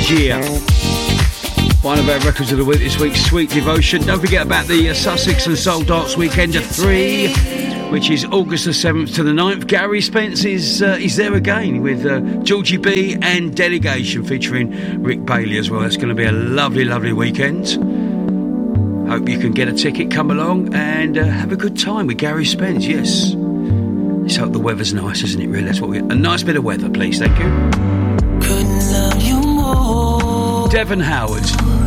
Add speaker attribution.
Speaker 1: Angier. One of our records of the week this week, Sweet Devotion. Don't forget about the Sussex and Soul Dance Weekend of 3, which is August the 7th to the 9th. Gary Spence is there again with Georgie B and Delegation featuring Rick Bailey as well. That's going to be a lovely, lovely weekend. Hope you can get a ticket, come along and have a good time with Gary Spence, yes. Let's hope the weather's nice, isn't it, really? That's what we get. A nice bit of weather, please, thank you.
Speaker 2: Couldn't love you more.
Speaker 1: Devon Howard.